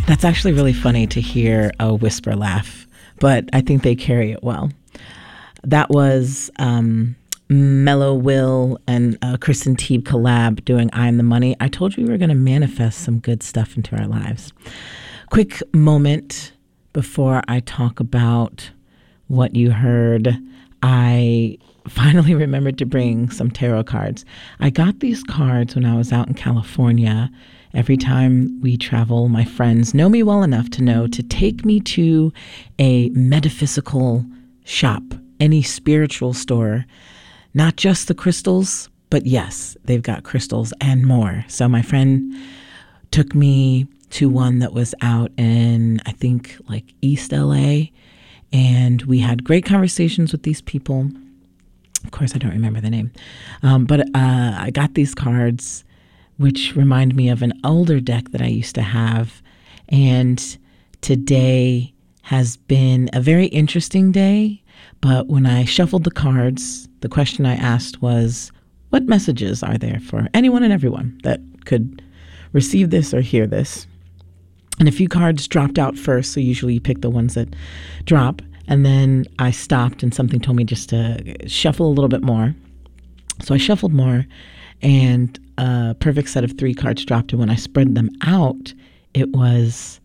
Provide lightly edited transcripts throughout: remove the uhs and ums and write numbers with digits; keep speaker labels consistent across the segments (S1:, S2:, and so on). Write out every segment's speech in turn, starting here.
S1: That's actually really funny to hear a whisper laugh, but I think they carry it well. That was Mellow Will and Kristen Teeb collab doing I Am the Money. I told you we were going to manifest some good stuff into our lives. Quick moment before I talk about what you heard. I finally remembered to bring some tarot cards. I got these cards when I was out in California. Every time we travel, my friends know me well enough to know to take me to a metaphysical shop, any spiritual store, not just the crystals, but yes, they've got crystals and more. So my friend took me to one that was out in, I think, like East LA, and we had great conversations with these people. Of course, I don't remember the name, but I got these cards, which remind me of an older deck that I used to have. And today has been a very interesting day. But when I shuffled the cards, the question I asked was, what messages are there for anyone and everyone that could receive this or hear this? And a few cards dropped out first. So usually you pick the ones that drop. And then I stopped and something told me just to shuffle a little bit more. So I shuffled more, and a perfect set of 3 cards dropped. And when I spread them out, it was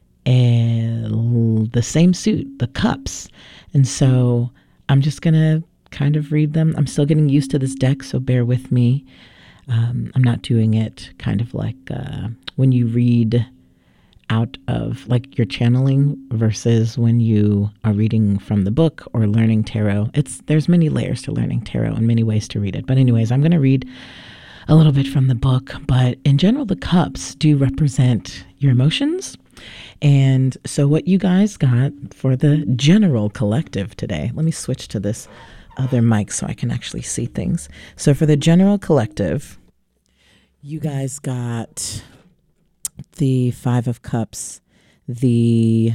S1: the same suit, the cups. And so I'm just going to kind of read them. I'm still getting used to this deck, so bear with me. I'm not doing it kind of like when you read out of like you're channeling versus when you are reading from the book or learning tarot. There's many layers to learning tarot and many ways to read it. But anyways, I'm going to read a little bit from the book, but in general, the cups do represent your emotions. And so what you guys got for the general collective today, let me switch to this other mic so I can actually see things. So for the general collective, you guys got the 5 of Cups, the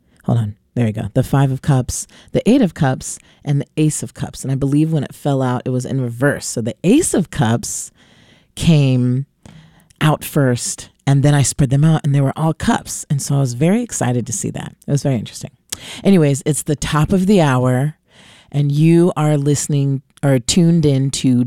S1: 5 of Cups, the 8 of Cups, and the Ace of Cups. And I believe when it fell out, it was in reverse. So the Ace of Cups came out first, and then I spread them out, and they were all cups. And so I was very excited to see that. It was very interesting. Anyways, it's the top of the hour, and you are listening or tuned in to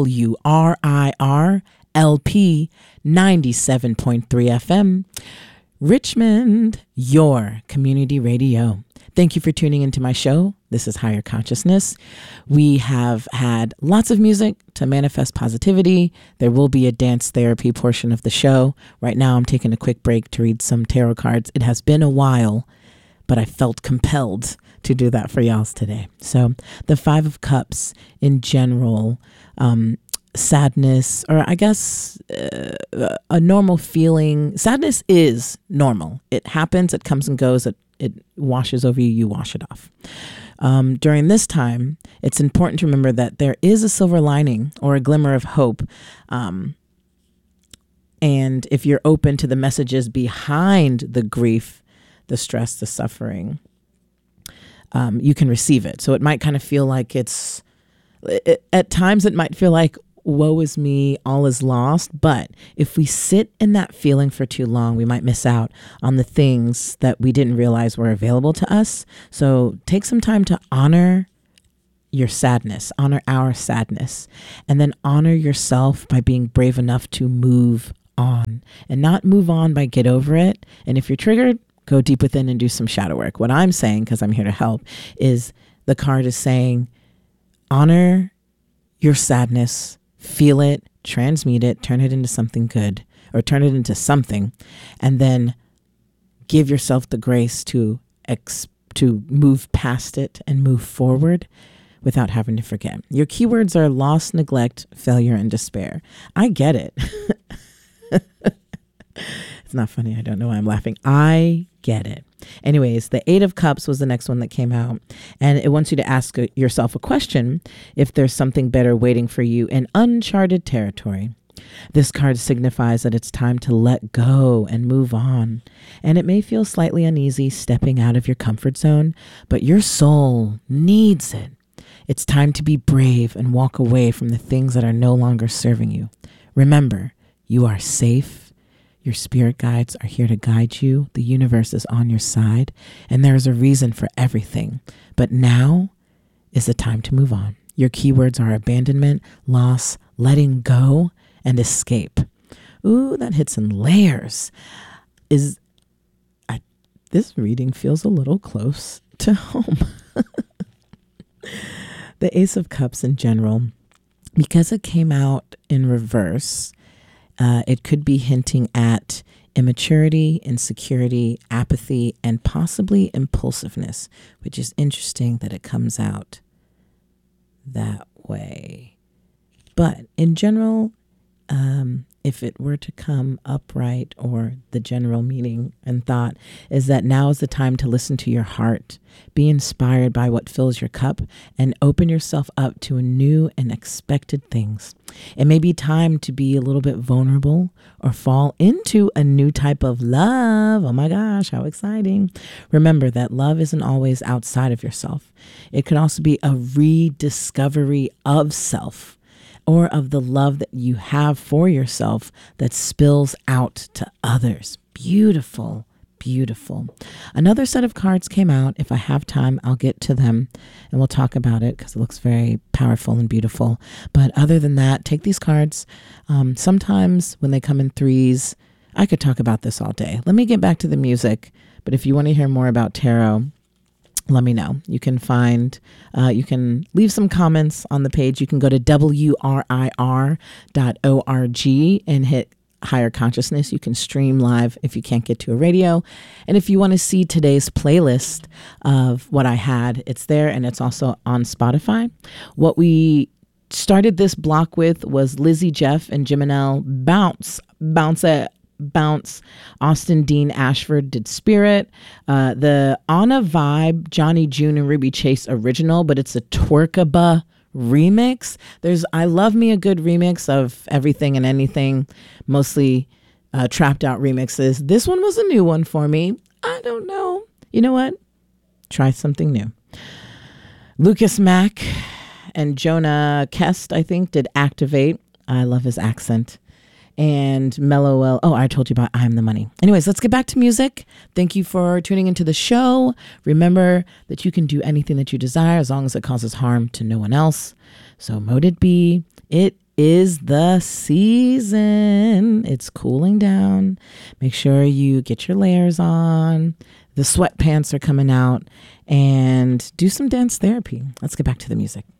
S1: WRIR LP 97.3 FM, Richmond, your community radio. Thank you for tuning into my show. This is Higher Consciousness. We have had lots of music to manifest positivity. There will be a dance therapy portion of the show. Right now, I'm taking a quick break to read some tarot cards. It has been a while, but I felt compelled to do that for y'all today. So the 5 of Cups in general, sadness, or I guess a normal feeling. Sadness is normal. It happens, it comes and goes, it washes over you, you wash it off. During this time, it's important to remember that there is a silver lining or a glimmer of hope. And if you're open to the messages behind the grief, the stress, the suffering, you can receive it. So it might kind of feel like at times it might feel like, woe is me, all is lost. But if we sit in that feeling for too long, we might miss out on the things that we didn't realize were available to us. So take some time to honor your sadness, honor our sadness, and then honor yourself by being brave enough to move on, and not move on by get over it. And if you're triggered, go deep within and do some shadow work. What I'm saying, because I'm here to help, is the card is saying, honor your sadness, feel it, transmute it, turn it into something good, or turn it into something, and then give yourself the grace to move past it and move forward without having to forget. Your keywords are loss, neglect, failure, and despair. I get it. It's not funny. I don't know why I'm laughing. I get it. Anyways, the 8 of Cups was the next one that came out, and it wants you to ask yourself a question if there's something better waiting for you in uncharted territory. This card signifies that it's time to let go and move on, and it may feel slightly uneasy stepping out of your comfort zone, but your soul needs it. It's time to be brave and walk away from the things that are no longer serving you. Remember, you are safe. Your spirit guides are here to guide you. The universe is on your side, and there is a reason for everything. But now is the time to move on. Your keywords are abandonment, loss, letting go, and escape. Ooh, that hits in layers. This reading feels a little close to home. The Ace of Cups in general, because it came out in reverse, it could be hinting at immaturity, insecurity, apathy, and possibly impulsiveness, which is interesting that it comes out that way. But in general, if it were to come upright, or the general meaning and thought is that now is the time to listen to your heart, be inspired by what fills your cup, and open yourself up to new and expected things. It may be time to be a little bit vulnerable or fall into a new type of love. Oh my gosh, how exciting. Remember that love isn't always outside of yourself. It could also be a rediscovery of self, or of the love that you have for yourself that spills out to others. Beautiful, beautiful. Another set of cards came out. If I have time, I'll get to them and we'll talk about it because it looks very powerful and beautiful. But other than that, take these cards. Sometimes when they come in threes, I could talk about this all day. Let me get back to the music. But if you want to hear more about tarot, let me know. You can you can leave some comments on the page. You can go to WRIR.org and hit Higher Consciousness. You can stream live if you can't get to a radio. And if you want to see today's playlist of what I had, it's there, and it's also on Spotify. What we started this block with was Lizzie Jeff and Jiminelle Bounce. Austin Dean Ashford did Spirit. The Anna Vibe, Johnny June and Ruby Chase original, but it's a Twerkaba remix. I love me a good remix of everything and anything, mostly trapped out remixes. This one was a new one for me. I don't know. You know what? Try something new. Lucas Mack and Jonah Kest, I think, did Activate. I love his accent. And Mellow, I told you about I'm the Money. Anyways, let's get back to music. Thank you for tuning into the show. Remember that you can do anything that you desire as long as it causes harm to no one else. So mote it be. It is the season. It's cooling down. Make sure you get your layers on. The sweatpants are coming out. And do some dance therapy. Let's get back to the music.